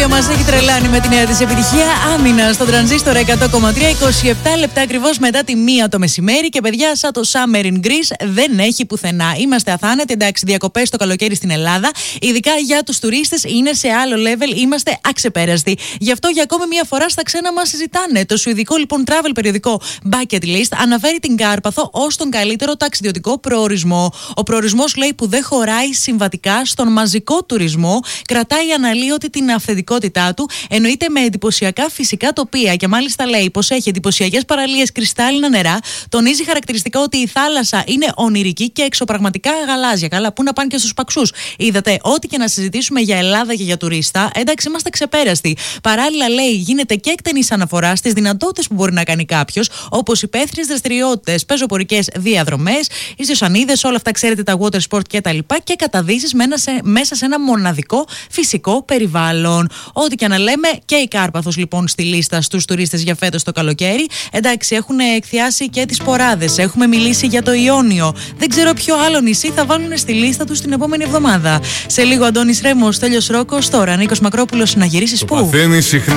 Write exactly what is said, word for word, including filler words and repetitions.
οποία μας έχει τρελάνει με τη νέα της επιτυχία. Άμυνα στο τρανζίστορ εκατό κόμμα τρία, είκοσι επτά λεπτά ακριβώς μετά τη μία το μεσημέρι. Και παιδιά, σαν το Summer in Greece δεν έχει πουθενά. Είμαστε αθάνατοι, εντάξει, διακοπές το καλοκαίρι στην Ελλάδα. Ειδικά για τους τουρίστες είναι σε άλλο level, είμαστε αξεπέραστοι. Γι' αυτό για ακόμη μία φορά στα ξένα μας συζητάνε. Το σουηδικό λοιπόν travel περιοδικό Bucket List αναφέρει την Κάρπαθο ως τον καλύτερο ταξιδιωτικό προορισμό. Ο προορισμός, λέει, που δεν χωράει συμβατικά στον μαζικό τουρισμό, κρατάει αναλύωτη την αυθεντικότητά του, εννοείται με εντυπωσιακά φυσικά τοπία και μάλιστα λέει πως έχει εντυπωσιακές παραλίες, κρυστάλλινα νερά, τονίζει χαρακτηριστικά ότι η θάλασσα είναι ονειρική και εξωπραγματικά γαλάζια. Καλά, πού να πάνε και στους παξούς. Είδατε, ό,τι και να συζητήσουμε για Ελλάδα και για τουρίστα, εντάξει, είμαστε ξεπέραστοι. Παράλληλα, λέει, γίνεται και εκτενής αναφορά στις δυνατότητες που μπορεί να κάνει κάποιος, όπως υπαίθριες δραστηριότητες, πεζοπορικές διαδρομές, ιστιοσανίδες, όλα αυτά ξέρετε, τα water sport κτλ. Και, και καταδύσεις μέσα σε ένα μοναδικό φυσικό περιβάλλον. Ό,τι και να λέμε, και η Κάρπαθος λοιπόν στη λίστα στους τουρίστες για φέτος το καλοκαίρι. Εντάξει, έχουν εκθιάσει και τις Ποράδες, έχουμε μιλήσει για το Ιόνιο. Δεν ξέρω ποιο άλλο νησί θα βάλουν στη λίστα τους την επόμενη εβδομάδα. Σε λίγο Αντώνης Ρέμος, Στέλιος Ρόκος, τώρα Νίκος Μακρόπουλος, να γυρίσεις πού?